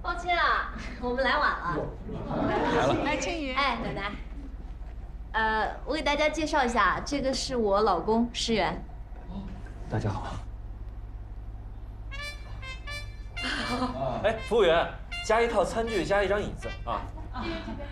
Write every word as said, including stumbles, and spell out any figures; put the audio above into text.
抱歉啊，我们来晚了。 来了。 来，青云。 哎，奶奶。呃，我给大家介绍一下，这个是我老公诗源。 大家好。哎，服务员，加一套餐具，加一张椅子啊。这边这边。